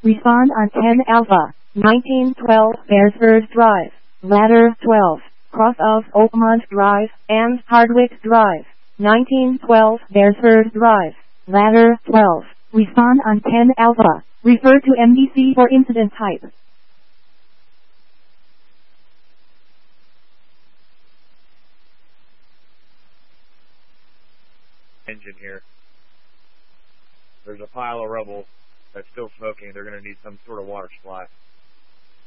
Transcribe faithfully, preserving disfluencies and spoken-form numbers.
Respond on ten Alpha. nineteen twelve Beresford Drive. Ladder twelve. Cross of Oakmont Drive and Hardwick Drive. nineteen twelve Beresford Drive. Ladder twelve. Respond on ten Alpha. Refer to M D C for incident type. Engine here. There's a pile of rubble that's still smoking. They're going to need some sort of water supply.